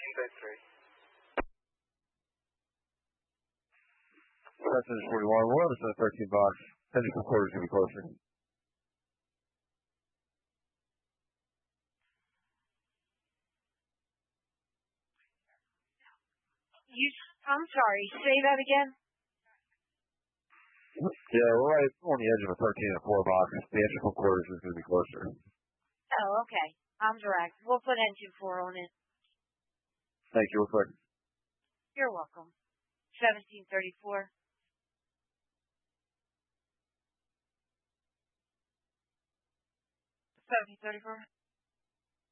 Passengers 41, we'll have a 13 box. Technical quarters will be closer. I'm sorry, say that again? Yeah, we're right on the edge of a 13 and 4 box. The entry quarters is going to be closer. Oh, okay. I'm direct. We'll put engine 4 on it. Thank you. Real quick. You're welcome. 1734. 1734.